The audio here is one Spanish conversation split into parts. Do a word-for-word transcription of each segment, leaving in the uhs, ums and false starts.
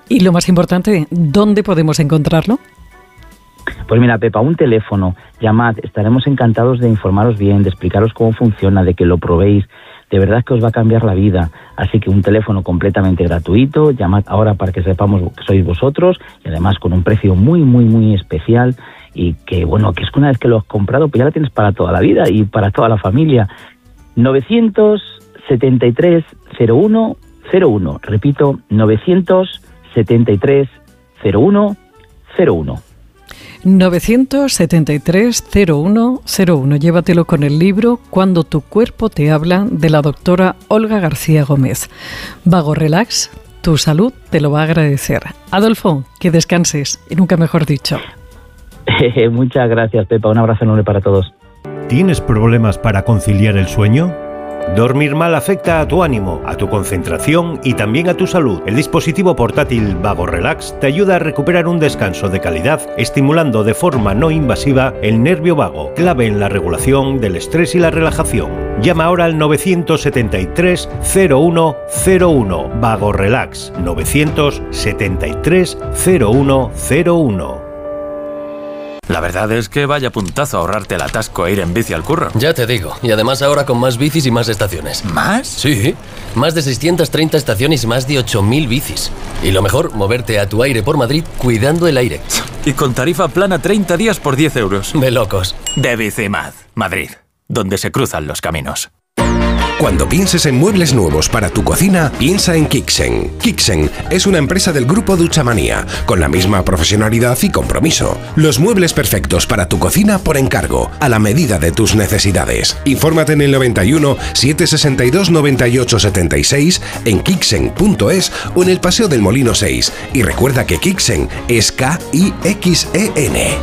Y lo más importante, ¿dónde podemos encontrarlo? Pues mira, Pepa, un teléfono, llamad, estaremos encantados de informaros bien, de explicaros cómo funciona, de que lo probéis. De verdad que os va a cambiar la vida. Así que un teléfono completamente gratuito, llamad ahora para que sepamos que sois vosotros y además con un precio muy, muy, muy especial y que, bueno, que es que una vez que lo has comprado, pues ya lo tienes para toda la vida y para toda la familia. novecientos setenta y tres cero uno cero uno. Repito, novecientos setenta y tres cero uno cero uno. novecientos setenta y tres cero uno cero uno. Llévatelo con el libro Cuando tu cuerpo te habla, de la doctora Olga García Gómez. Vago Relax, tu salud te lo va a agradecer. Adolfo, que descanses, y nunca mejor dicho. Muchas gracias, Pepa. Un abrazo enorme para todos. ¿Tienes problemas para conciliar el sueño? Dormir mal afecta a tu ánimo, a tu concentración y también a tu salud. El dispositivo portátil Vago Relax te ayuda a recuperar un descanso de calidad, estimulando de forma no invasiva el nervio vago, clave en la regulación del estrés y la relajación. Llama ahora al novecientos setenta y tres cero uno cero uno. Vago Relax, novecientos setenta y tres cero uno cero uno. La verdad es que vaya puntazo ahorrarte el atasco e ir en bici al curro. Ya te digo, y además ahora con más bicis y más estaciones. ¿Más? Sí, más de seiscientas treinta estaciones y más de ocho mil bicis. Y lo mejor, moverte a tu aire por Madrid cuidando el aire. Y con tarifa plana treinta días por diez euros. De locos. De Bicimad, Madrid, donde se cruzan los caminos. Cuando pienses en muebles nuevos para tu cocina, piensa en Kixen. Kixen es una empresa del grupo Duchamanía, con la misma profesionalidad y compromiso. Los muebles perfectos para tu cocina por encargo, a la medida de tus necesidades. Infórmate en el noventa y uno, setecientos sesenta y dos, noventa y ocho setenta y seis, en kixen punto es o en el Paseo del Molino seis. Y recuerda que Kixen es K I X E N.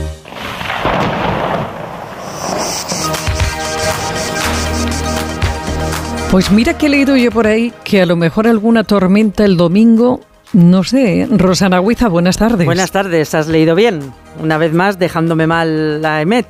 Pues mira que he leído yo por ahí que a lo mejor alguna tormenta el domingo, no sé. Rosana Huiza, buenas tardes. Buenas tardes, has leído bien. Una vez más dejándome mal la EMET.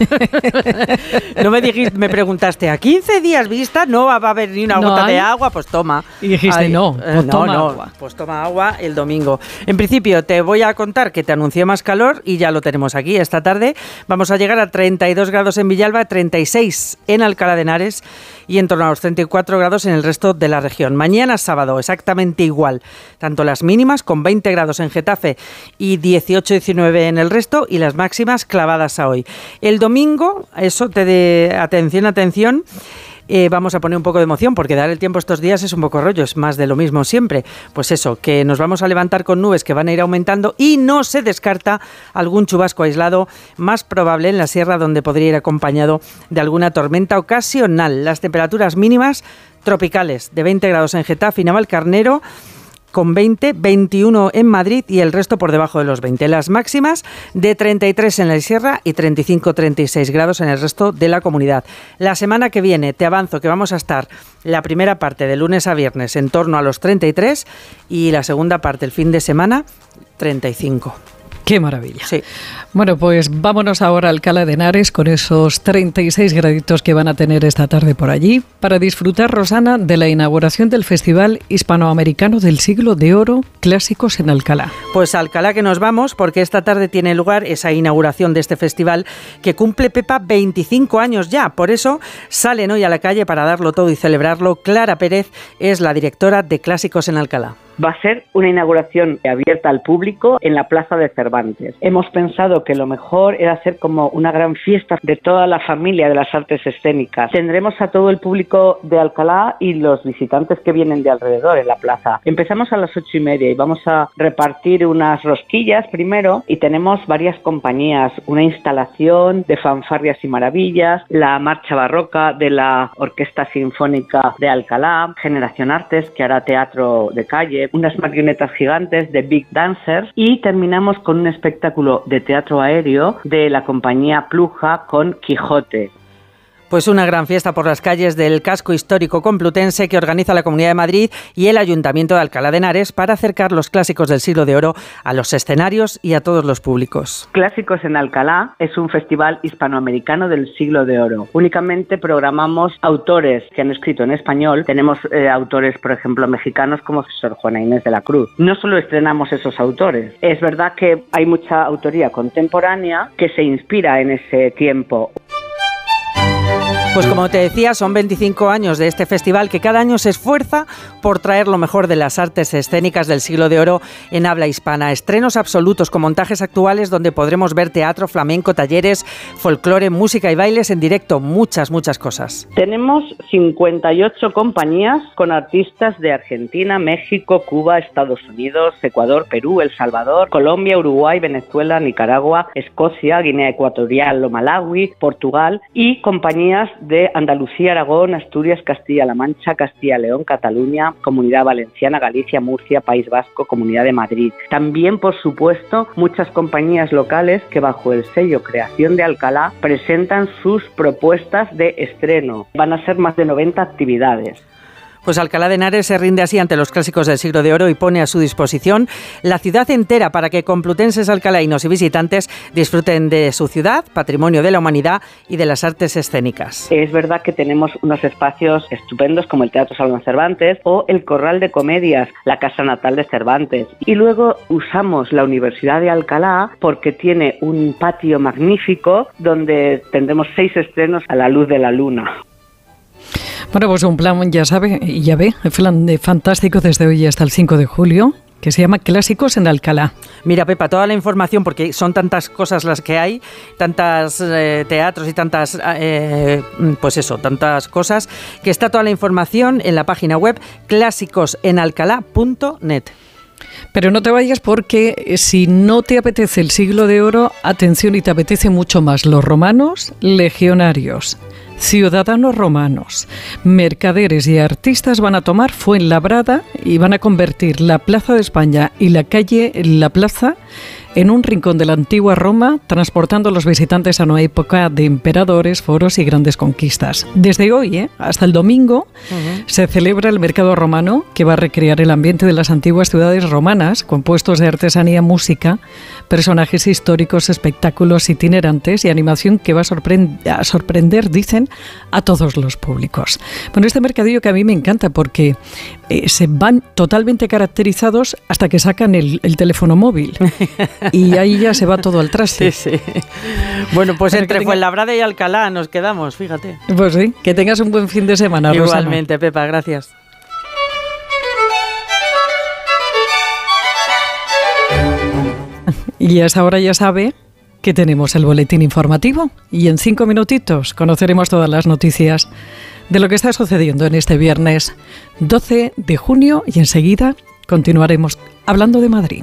No me dijiste, me preguntaste, ¿a quince días vista no va a haber ni una ¿No gota hay? de agua? Pues toma. Y dijiste, Ay, no, eh, pues no, toma no, agua. Pues toma agua el domingo. En principio te voy a contar que te anuncié más calor y ya lo tenemos aquí. Esta tarde vamos a llegar a treinta y dos grados en Villalba, treinta y seis en Alcalá de Henares y en torno a los treinta y cuatro grados en el resto de la región. Mañana sábado exactamente igual, tanto las mínimas con veinte grados en Getafe y dieciocho diecinueve en el resto y las máximas clavadas a hoy. El domingo, eso te de atención, atención, eh, vamos a poner un poco de emoción porque dar el tiempo estos días es un poco rollo, es más de lo mismo siempre. Pues eso, que nos vamos a levantar con nubes que van a ir aumentando y no se descarta algún chubasco aislado, más probable en la sierra, donde podría ir acompañado de alguna tormenta ocasional. Las temperaturas mínimas tropicales de veinte grados en Getafe y Navalcarnero, con veinte, veintiuno en Madrid y el resto por debajo de los veinte. Las máximas de treinta y tres en la sierra y treinta y cinco, treinta y seis grados en el resto de la comunidad. La semana que viene te avanzo que vamos a estar la primera parte de lunes a viernes en torno a los treinta y tres y la segunda parte el fin de semana treinta y cinco. ¡Qué maravilla! Sí. Bueno, pues vámonos ahora a Alcalá de Henares con esos treinta y seis graditos que van a tener esta tarde por allí para disfrutar, Rosana, de la inauguración del Festival Hispanoamericano del Siglo de Oro Clásicos en Alcalá. Pues a Alcalá que nos vamos, porque esta tarde tiene lugar esa inauguración de este festival que cumple, Pepa, veinticinco años ya. Por eso salen hoy a la calle para darlo todo y celebrarlo. Clara Pérez es la directora de Clásicos en Alcalá. Va a ser una inauguración abierta al público en la Plaza de Cervantes. Hemos pensado que lo mejor era hacer como una gran fiesta de toda la familia de las artes escénicas. Tendremos a todo el público de Alcalá y los visitantes que vienen de alrededor en la plaza. Empezamos a las ocho y media y vamos a repartir unas rosquillas primero y tenemos varias compañías, una instalación de fanfarrias y maravillas, la marcha barroca de la Orquesta Sinfónica de Alcalá, Generación Artes, que hará teatro de calle, unas marionetas gigantes de Big Dancers y terminamos con un espectáculo de teatro aéreo de la compañía Pluja con Quijote. Pues una gran fiesta por las calles del casco histórico complutense que organiza la Comunidad de Madrid y el Ayuntamiento de Alcalá de Henares para acercar los clásicos del siglo de oro a los escenarios y a todos los públicos. Clásicos en Alcalá es un festival hispanoamericano del siglo de oro. Únicamente programamos autores que han escrito en español. Tenemos eh, autores, por ejemplo, mexicanos como Sor Juana Inés de la Cruz. No solo estrenamos esos autores, es verdad que hay mucha autoría contemporánea que se inspira en ese tiempo. Pues como te decía, son veinticinco años de este festival que cada año se esfuerza por traer lo mejor de las artes escénicas del siglo de oro en habla hispana. Estrenos absolutos con montajes actuales donde podremos ver teatro, flamenco, talleres, folclore, música y bailes en directo. Muchas, muchas cosas. Tenemos cincuenta y ocho compañías con artistas de Argentina, México, Cuba, Estados Unidos, Ecuador, Perú, El Salvador, Colombia, Uruguay, Venezuela, Nicaragua, Escocia, Guinea Ecuatorial o Malawi, Portugal y compañías de Andalucía, Aragón, Asturias, Castilla-La Mancha, Castilla-León, Cataluña, Comunidad Valenciana, Galicia, Murcia, País Vasco, Comunidad de Madrid. También, por supuesto, muchas compañías locales que bajo el sello Creación de Alcalá presentan sus propuestas de estreno. Van a ser más de noventa actividades. Pues Alcalá de Henares se rinde así ante los clásicos del siglo de oro y pone a su disposición la ciudad entera para que complutenses, alcalaínos y visitantes disfruten de su ciudad, patrimonio de la humanidad y de las artes escénicas. Es verdad que tenemos unos espacios estupendos como el Teatro Salón Cervantes o el Corral de Comedias, la casa natal de Cervantes. Y luego usamos la Universidad de Alcalá porque tiene un patio magnífico donde tendremos seis estrenos a la luz de la luna. Bueno, pues un plan, ya sabe, ya ve, plan de fantástico desde hoy hasta el cinco de julio, que se llama Clásicos en Alcalá. Mira, Pepa, toda la información, porque son tantas cosas las que hay, tantas eh, teatros y tantas, eh, pues eso, tantas cosas, que está toda la información en la página web clásicos en alcalá punto net. Pero no te vayas porque si no te apetece el siglo de oro, atención, y te apetece mucho más los romanos, legionarios, ciudadanos romanos, mercaderes y artistas van a tomar Fuenlabrada y van a convertir la Plaza de España y la calle La Plaza en un rincón de la antigua Roma, transportando a los visitantes a una época de emperadores, foros y grandes conquistas. Desde hoy ¿eh? hasta el domingo uh-huh. se celebra el mercado romano, que va a recrear el ambiente de las antiguas ciudades romanas, con puestos de artesanía, música, personajes históricos, espectáculos itinerantes y animación que va a, sorprend- a sorprender, dicen, a todos los públicos. Bueno, este mercadillo que a mí me encanta porque eh, se van totalmente caracterizados hasta que sacan el, el teléfono móvil. Y ahí ya se va todo al traste. Sí, sí. Bueno, pues bueno, entre tenga... Fuenlabrada y Alcalá nos quedamos, fíjate. Pues sí, que tengas un buen fin de semana, Rosana. Igualmente, Pepa, gracias. Y a esa hora ya sabe que tenemos el boletín informativo y en cinco minutitos conoceremos todas las noticias de lo que está sucediendo en este viernes doce de junio y enseguida continuaremos hablando de Madrid.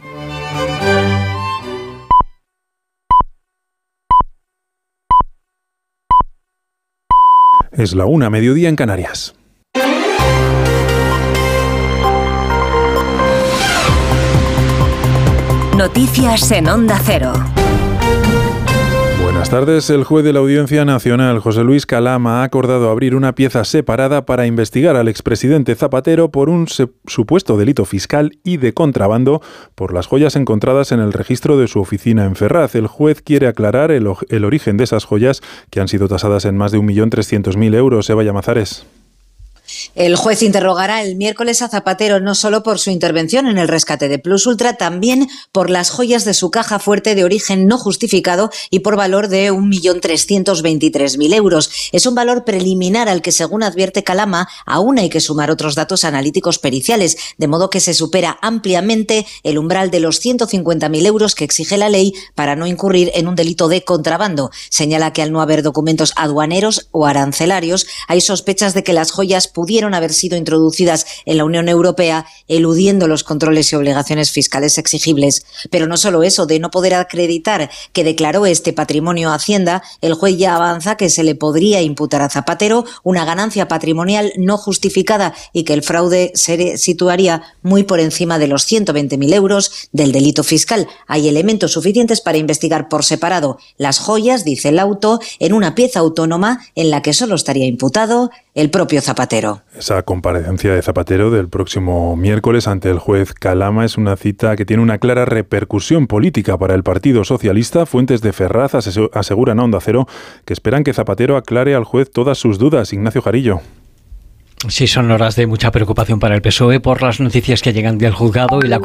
Es la una, mediodía en Canarias. Noticias en Onda Cero. Buenas tardes. El juez de la Audiencia Nacional, José Luis Calama, ha acordado abrir una pieza separada para investigar al expresidente Zapatero por un se- supuesto delito fiscal y de contrabando por las joyas encontradas en el registro de su oficina en Ferraz. El juez quiere aclarar el, o- el origen de esas joyas que han sido tasadas en más de un millón trescientos mil euros. Eva Llamazares. El juez interrogará el miércoles a Zapatero no solo por su intervención en el rescate de Plus Ultra, también por las joyas de su caja fuerte de origen no justificado y por valor de un millón trescientos veintitrés mil euros. Es un valor preliminar al que, según advierte Calama, aún hay que sumar otros datos analíticos periciales, de modo que se supera ampliamente el umbral de los ciento cincuenta mil euros que exige la ley para no incurrir en un delito de contrabando. Señala que al no haber documentos aduaneros o arancelarios, hay sospechas de que las joyas pudieron haber sido introducidas en la Unión Europea, eludiendo los controles y obligaciones fiscales exigibles. Pero no solo eso, de no poder acreditar que declaró este patrimonio a Hacienda, el juez ya avanza que se le podría imputar a Zapatero una ganancia patrimonial no justificada y que el fraude se situaría muy por encima de los ciento veinte mil euros del delito fiscal. Hay elementos suficientes para investigar por separado las joyas, dice el auto, en una pieza autónoma en la que solo estaría imputado el propio Zapatero. Esa comparecencia de Zapatero del próximo miércoles ante el juez Calama es una cita que tiene una clara repercusión política para el Partido Socialista. Fuentes de Ferraz aseguran a Onda Cero que esperan que Zapatero aclare al juez todas sus dudas. Ignacio Jarillo. Sí, son horas de mucha preocupación para el P S O E por las noticias que llegan del juzgado y la